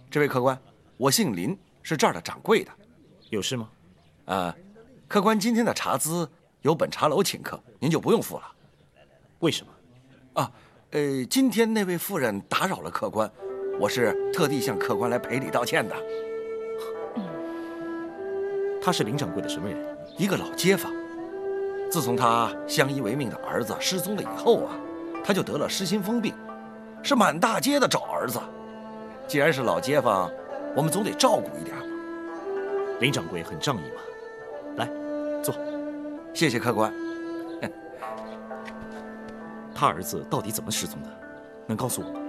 这位客官，我姓林，是这儿的掌柜的。 有事吗？ 客官今天的茶资由本茶楼请客，您就不用付了。 为什么？ 今天那位妇人打扰了客官，我是特地向客官来赔礼道歉的。 他是林掌柜的什么人？ 一个老街坊。自从他相依为命的儿子失踪了以后啊，他就得了失心疯病，是满大街的找儿子。既然是老街坊，我们总得照顾一点嘛。 林掌柜很仗义嘛。来，坐。 谢谢客官。 他儿子到底怎么失踪的？能告诉我吗？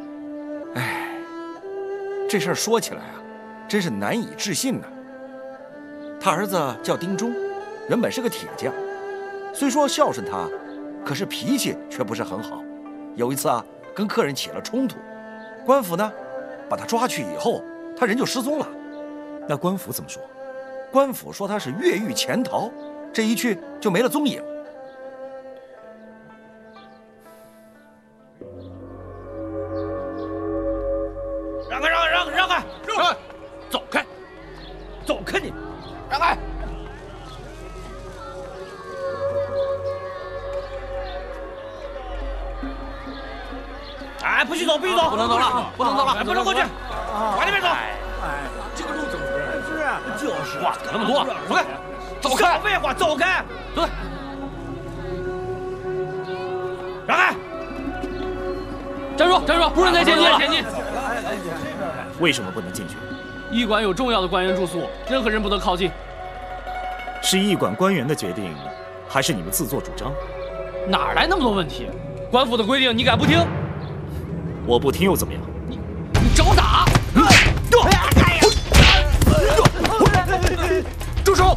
这事儿说起来啊，真是难以置信呢。他儿子叫丁忠，原本是个铁匠，虽说孝顺他，可是脾气却不是很好。有一次啊，跟客人起了冲突，官府呢把他抓去以后，他人就失踪了。 那官府怎么说？ 官府说他是越狱潜逃，这一去就没了踪影。 让开！走开！走开你！让开！哎，不许走，不许走！ 不能走了，不能走了， 不能过去，往那边走！ 这个路怎么走？是啊， 就是话可那么多，走开！走开！废话，走开！走开！让开！ 站住！站住！不准再前进！ 为什么不能进去？ 驿馆有重要的官员住宿，任何人不得靠近。 是驿馆官员的决定，还是你们自作主张？ 哪来那么多问题？官府的规定你敢不听？ 我不听又怎么样？ 你找打！ 住手！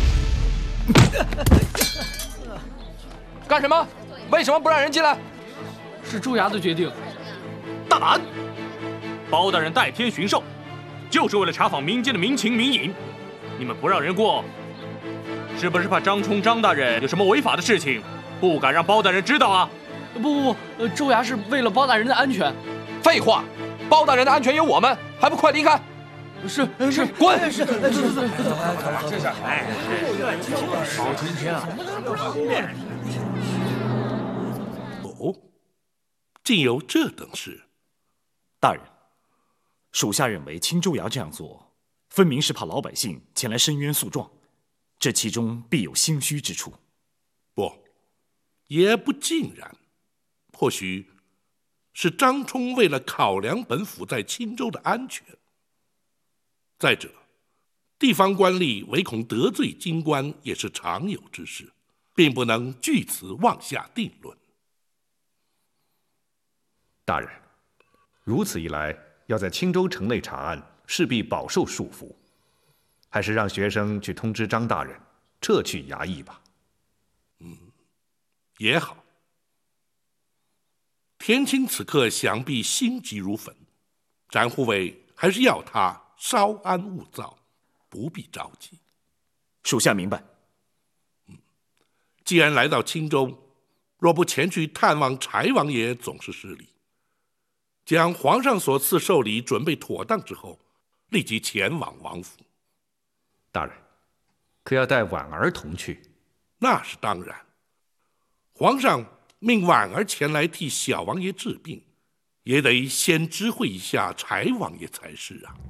干什么？为什么不让人进来？ 是朱衙的决定。 大胆！包大人代天巡狩，就是为了查访民间的民情民隐。你们不让人过，是不是怕张冲张大人有什么违法的事情，不敢让包大人知道啊？ 不，朱衙是为了包大人的安全。 废话，包大人的安全有我们，还不快离开！ 是， 滚！ 哦，竟有这等事！ 大人，属下认为青州衙这样做，分明是怕老百姓前来申冤诉状，这其中必有心虚之处。 不，也不尽然，或许是张冲为了考量本府在青州的安全。再者，地方官吏唯恐得罪京官，也是常有之事，并不能据此妄下定论。 大人，如此一来，要在青州城内查案，势必饱受束缚，还是让学生去通知张大人，撤去衙役吧。 也好。田青此刻想必心急如焚，展护卫还是要他稍安勿躁，不必着急。 属下明白。 既然来到青州，若不前去探望柴王爷，总是失礼。将皇上所赐寿礼准备妥当之后，立即前往王府。 大人，可要带婉儿同去？ 那是当然。皇上命婉儿前来替小王爷治病，也得先知会一下柴王爷才是啊。